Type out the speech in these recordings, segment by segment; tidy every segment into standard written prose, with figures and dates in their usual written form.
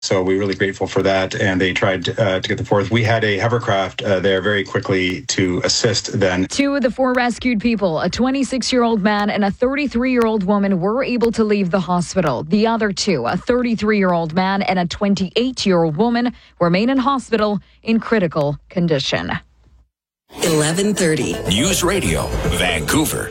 So we're really grateful for that, and they tried to get the fourth. We had a hovercraft there very quickly to assist then. 2 of the 4 rescued people, a 26-year-old man and a 33-year-old woman, were able to leave the hospital. The other 2, a 33-year-old man and a 28-year-old woman, remain in hospital in critical condition. 11:30 News Radio, Vancouver.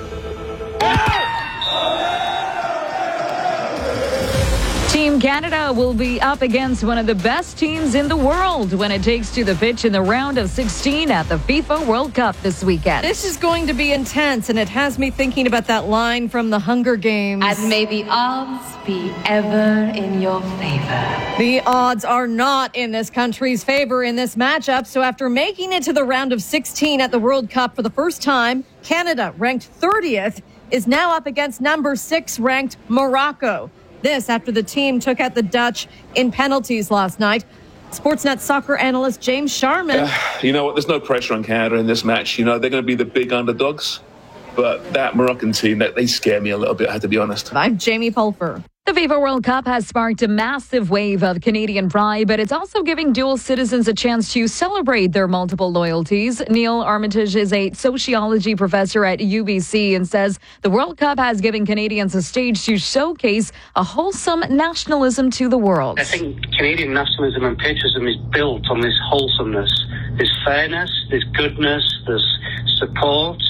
Team Canada will be up against one of the best teams in the world when it takes to the pitch in the round of 16 at the FIFA World Cup this weekend. This is going to be intense, and it has me thinking about that line from the Hunger Games. And may the odds be ever in your favor. The odds are not in this country's favor in this matchup. So after making it to the round of 16 at the World Cup for the first time, Canada, ranked 30th, is now up against number 6 ranked Morocco. This after the team took out the Dutch in penalties last night. Sportsnet soccer analyst James Sharman. You know what? There's no pressure on Canada in this match. You know, they're going to be the big underdogs. But that Moroccan team, they scare me a little bit, I have to be honest. I'm Jamie Pulfer. The FIFA World Cup has sparked a massive wave of Canadian pride, but it's also giving dual citizens a chance to celebrate their multiple loyalties. Neil Armitage is a sociology professor at UBC and says the World Cup has given Canadians a stage to showcase a wholesome nationalism to the world. I think Canadian nationalism and patriotism is built on this wholesomeness. There's fairness, there's goodness, there's support.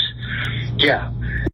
Yeah.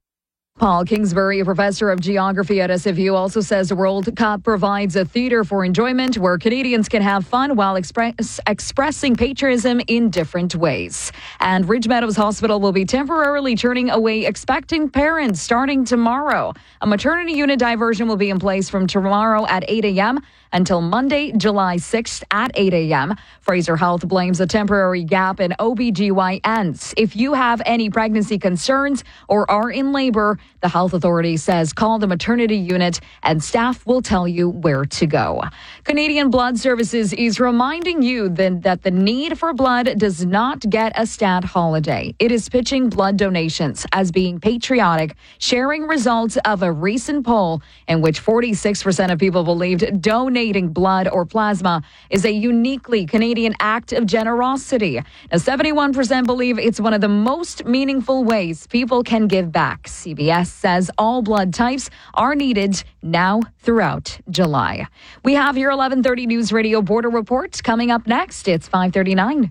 Paul Kingsbury, a professor of geography at SFU, also says the World Cup provides a theater for enjoyment where Canadians can have fun while expressing patriotism in different ways. And Ridge Meadows Hospital will be temporarily turning away expectant parents starting tomorrow. A maternity unit diversion will be in place from tomorrow at 8 a.m. until Monday, July 6th at 8 a.m. Fraser Health blames a temporary gap in OBGYNs. If you have any pregnancy concerns or are in labor, the health authority says call the maternity unit and staff will tell you where to go. Canadian Blood Services is reminding you that the need for blood does not get a stat holiday. It is pitching blood donations as being patriotic, sharing results of a recent poll in which 46% of people believed donating blood or plasma is a uniquely Canadian act of generosity. Now, 71% believe it's one of the most meaningful ways people can give back. CBS says all blood types are needed now throughout July. We have your 11:30 News Radio Border Report coming up next. It's 5:39.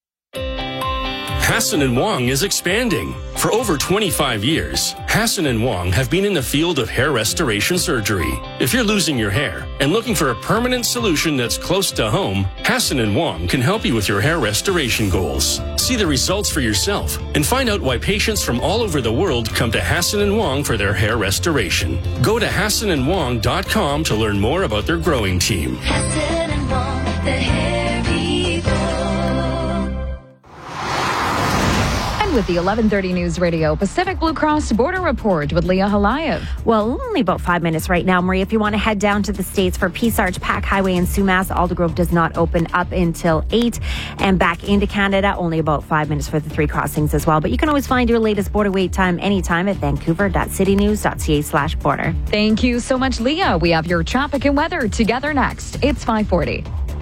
Hassan & Wong is expanding. For over 25 years, Hassan & Wong have been in the field of hair restoration surgery. If you're losing your hair and looking for a permanent solution that's close to home, Hassan & Wong can help you with your hair restoration goals. See the results for yourself and find out why patients from all over the world come to Hassan & Wong for their hair restoration. Go to HassanandWong.com to learn more about their growing team. Hassan & Wong, the hair people. With the 11:30 News Radio Pacific Blue Cross Border Report with Leah Halayev. Well, only about 5 minutes right now, Marie. If you want to head down to the States for Peace Arch, Pack Highway in Sumas, Aldergrove does not open up until 8. And back into Canada, only about 5 minutes for the 3 crossings as well. But you can always find your latest border wait time anytime at vancouver.citynews.ca/border. Thank you so much, Leah. We have your traffic and weather together next. It's 5:40.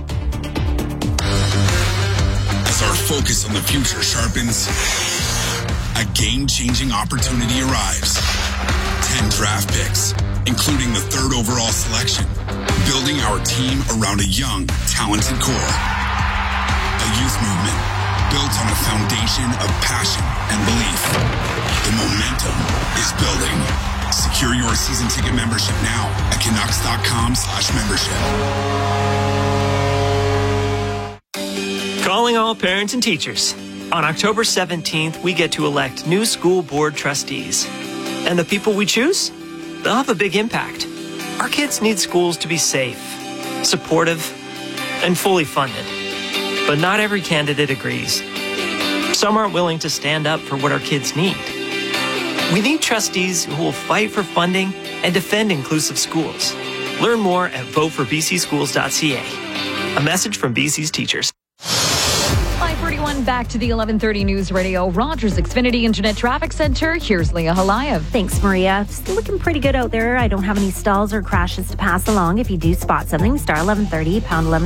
As our focus on the future sharpens, a game-changing opportunity arrives. 10 draft picks, including the 3rd overall selection. Building our team around a young, talented core. A youth movement built on a foundation of passion and belief. The momentum is building. Secure your season ticket membership now at Canucks.com/membership. Calling all parents and teachers. On October 17th, we get to elect new school board trustees. And the people we choose? They'll have a big impact. Our kids need schools to be safe, supportive, and fully funded. But not every candidate agrees. Some aren't willing to stand up for what our kids need. We need trustees who will fight for funding and defend inclusive schools. Learn more at voteforbcschools.ca. A message from BC's teachers. 5:41, back to the 11:30 News Radio Rogers Xfinity Internet Traffic Center. Here's Leah Halayev. Thanks, Maria. It's looking pretty good out there. I don't have any stalls or crashes to pass along. If you do spot something, star 1130, pound 11.